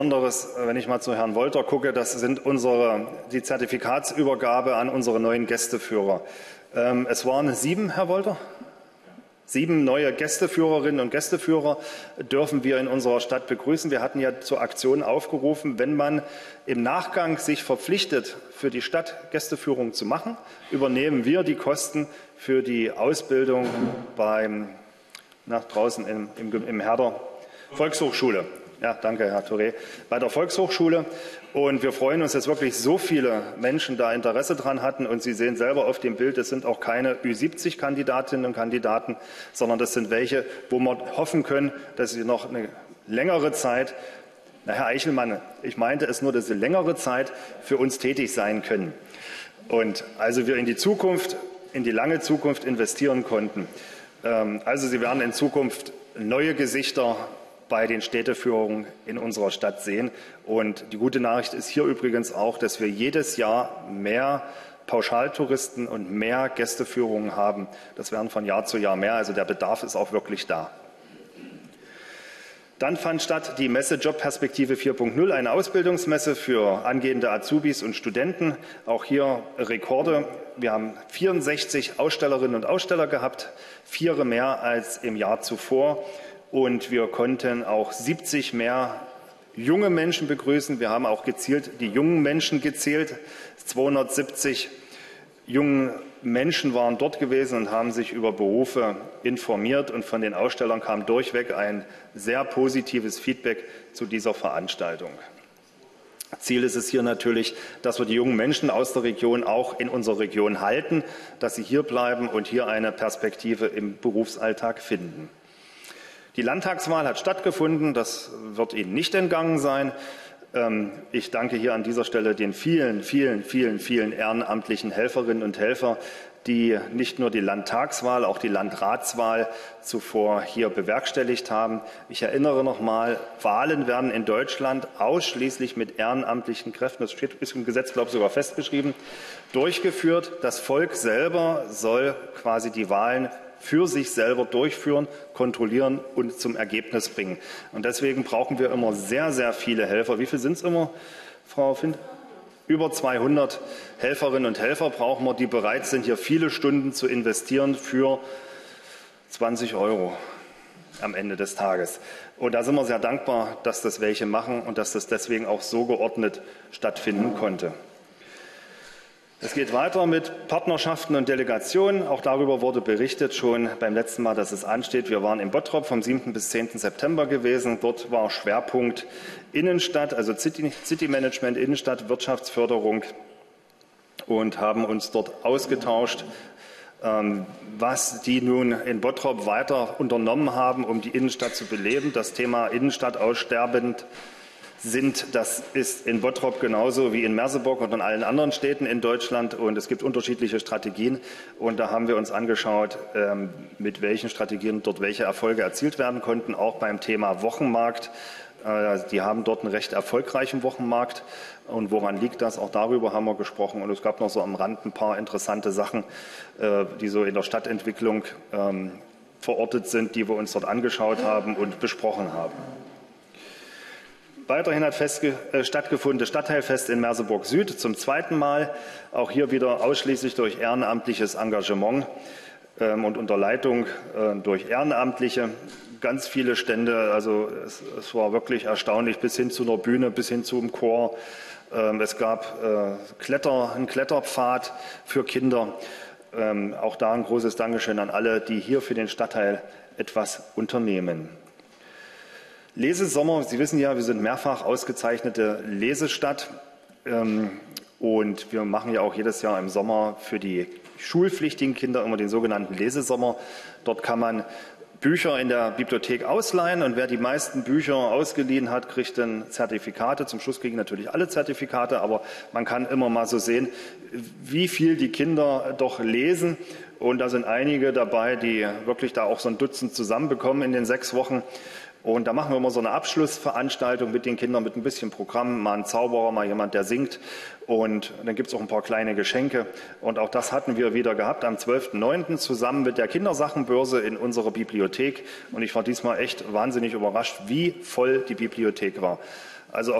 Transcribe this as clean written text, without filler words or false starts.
Besonderes, wenn ich mal zu Herrn Wolter gucke, das sind die Zertifikatsübergabe an unsere neuen Gästeführer. Es waren 7, Herr Wolter? 7 neue Gästeführerinnen und Gästeführer dürfen wir in unserer Stadt begrüßen. Wir hatten ja zur Aktion aufgerufen, wenn man im Nachgang sich verpflichtet, für die Stadt Gästeführung zu machen, übernehmen wir die Kosten für die Ausbildung draußen im Herder Volkshochschule. Ja, danke, Herr Touré. Bei der Volkshochschule. Und wir freuen uns, dass wirklich so viele Menschen da Interesse dran hatten. Und Sie sehen selber auf dem Bild, es sind auch keine Ü70-Kandidatinnen und Kandidaten, sondern das sind welche, wo wir hoffen können, dass sie noch eine längere Zeit, Herr Eichelmann, ich meinte es nur, dass sie längere Zeit für uns tätig sein können. Und also wir in die Zukunft, in die lange Zukunft investieren konnten. Also Sie werden in Zukunft neue Gesichter bei den Städteführungen in unserer Stadt sehen. Und die gute Nachricht ist hier übrigens auch, dass wir jedes Jahr mehr Pauschaltouristen und mehr Gästeführungen haben. Das werden von Jahr zu Jahr mehr. Also der Bedarf ist auch wirklich da. Dann fand statt die Messe Jobperspektive 4.0, eine Ausbildungsmesse für angehende Azubis und Studenten. Auch hier Rekorde. Wir haben 64 Ausstellerinnen und Aussteller gehabt, 4 mehr als im Jahr zuvor. Und wir konnten auch 70 mehr junge Menschen begrüßen. Wir haben auch gezielt die jungen Menschen gezählt. 270 junge Menschen waren dort gewesen und haben sich über Berufe informiert. Und von den Ausstellern kam durchweg ein sehr positives Feedback zu dieser Veranstaltung. Ziel ist es hier natürlich, dass wir die jungen Menschen aus der Region auch in unserer Region halten, dass sie hier bleiben und hier eine Perspektive im Berufsalltag finden. Die Landtagswahl hat stattgefunden, das wird Ihnen nicht entgangen sein. Ich danke hier an dieser Stelle den vielen ehrenamtlichen Helferinnen und Helfern, die nicht nur die Landtagswahl, auch die Landratswahl zuvor hier bewerkstelligt haben. Ich erinnere noch mal, Wahlen werden in Deutschland ausschließlich mit ehrenamtlichen Kräften, das ist im Gesetz, glaube ich, sogar festgeschrieben, durchgeführt. Das Volk selber soll quasi die Wahlen für sich selber durchführen, kontrollieren und zum Ergebnis bringen. Und deswegen brauchen wir immer sehr, sehr viele Helfer. Wie viele sind es immer, Frau Find? Über 200 Helferinnen und Helfer brauchen wir, die bereit sind, hier viele Stunden zu investieren für 20 € am Ende des Tages. Und da sind wir sehr dankbar, dass das welche machen und dass das deswegen auch so geordnet stattfinden konnte. Es geht weiter mit Partnerschaften und Delegationen. Auch darüber wurde berichtet schon beim letzten Mal, dass es ansteht. Wir waren in Bottrop vom 7. bis 10. September gewesen. Dort war Schwerpunkt Innenstadt, also City Management, Innenstadt, Wirtschaftsförderung und haben uns dort ausgetauscht, was die nun in Bottrop weiter unternommen haben, um die Innenstadt zu beleben. Das Thema Innenstadt aussterbend das ist in Bottrop genauso wie in Merseburg und in allen anderen Städten in Deutschland. Und es gibt unterschiedliche Strategien. Und da haben wir uns angeschaut, mit welchen Strategien dort welche Erfolge erzielt werden konnten, auch beim Thema Wochenmarkt. Die haben dort einen recht erfolgreichen Wochenmarkt. Und woran liegt das? Auch darüber haben wir gesprochen. Und es gab noch so am Rand ein paar interessante Sachen, die so in der Stadtentwicklung verortet sind, die wir uns dort angeschaut haben und besprochen haben. Weiterhin hat stattgefunden das Stadtteilfest in Merseburg Süd zum 2. Mal. Auch hier wieder ausschließlich durch ehrenamtliches Engagement und unter Leitung durch Ehrenamtliche. Ganz viele Stände, also es war wirklich erstaunlich, bis hin zu einer Bühne, bis hin zum Chor. Es gab einen Kletterpfad für Kinder. Auch da ein großes Dankeschön an alle, die hier für den Stadtteil etwas unternehmen. Lesesommer, Sie wissen ja, wir sind mehrfach ausgezeichnete Lesestadt und wir machen ja auch jedes Jahr im Sommer für die schulpflichtigen Kinder immer den sogenannten Lesesommer. Dort kann man Bücher in der Bibliothek ausleihen und wer die meisten Bücher ausgeliehen hat, kriegt dann Zertifikate. Zum Schluss kriegen natürlich alle Zertifikate, aber man kann immer mal so sehen, wie viel die Kinder doch lesen. Und da sind einige dabei, die wirklich da auch so ein Dutzend zusammenbekommen in den 6 Wochen. Und da machen wir immer so eine Abschlussveranstaltung mit den Kindern, mit ein bisschen Programm, mal ein Zauberer, mal jemand, der singt. Und dann gibt es auch ein paar kleine Geschenke. Und auch das hatten wir wieder gehabt am 12.09. zusammen mit der Kindersachenbörse in unserer Bibliothek. Und ich war diesmal echt wahnsinnig überrascht, wie voll die Bibliothek war. Also